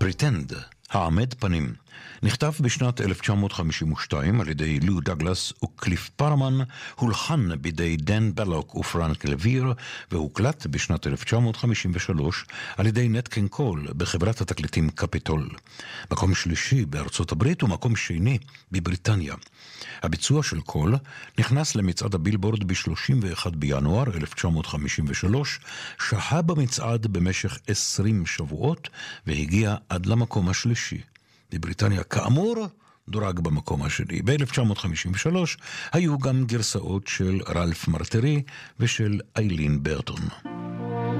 Pretend, העמד פנים, נכתב בשנת 1952 על ידי לו דאגלס וקליף פרמן, הולחן בידי דן בלוק ופרנק לויר, והוקלט בשנת 1953 על ידי נט קינג קול בחברת התקליטים קפיטול. מקום שלישי בארצות הברית ומקום שני בבריטניה. הביצוע של קול נכנס למצעד הבילבורד ב-31 בינואר 1953, שהה במצעד במשך 20 שבועות והגיע עד למקום השלישי. בבריטניה כאמור דורג במקום השני. ב-1953 היו גם גרסאות של רלף מרטרי ושל איילין ברטון.